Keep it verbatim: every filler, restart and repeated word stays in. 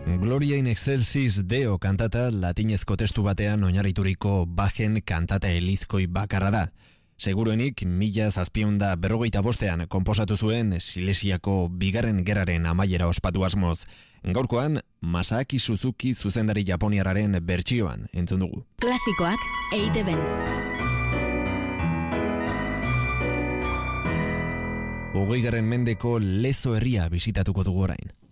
Gloria in excelsis Deo kantata latinezko testu batean oinarrituriko Bachen kantata elizkoi bakarra da. Seguruenik, mila zazpiunda berrogeita bostean konposatu zuen Silesiako bigarren gerraren amaiera ospatu asmoz. Gaurkoan, Masaaki Suzuki zuzendari japoniarraren bertsioan entzun dugu. Klasikoak E I Te Ben. Hogeigarren mendeko Lezo herria bisitatuko dugu orain.